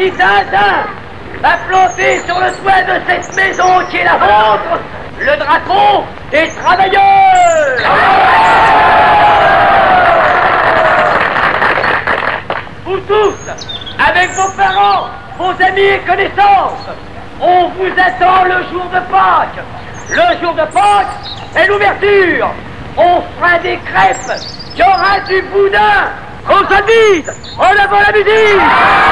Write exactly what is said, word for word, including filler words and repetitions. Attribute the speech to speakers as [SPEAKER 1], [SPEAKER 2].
[SPEAKER 1] Petit Tintin va planter sur le toit de cette maison qui est la vôtre le drapeau des travailleurs. Vous tous, avec vos parents, vos amis et connaissances, on vous attend le jour de Pâques. Le jour de Pâques est l'ouverture. On fera des crêpes, il y aura du boudin. On s'invite, en avant la musique.